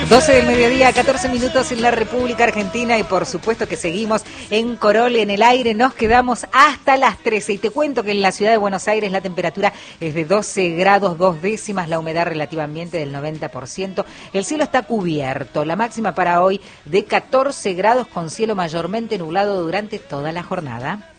12 del mediodía, 14 minutos en la República Argentina y por supuesto que seguimos en Corol en el aire. Nos quedamos hasta las 13 y te cuento que en la ciudad de Buenos Aires la temperatura es de 12 grados 2 décimas, la humedad relativamente del 90%. El cielo está cubierto, la máxima para hoy de 14 grados con cielo mayormente nublado durante toda la jornada.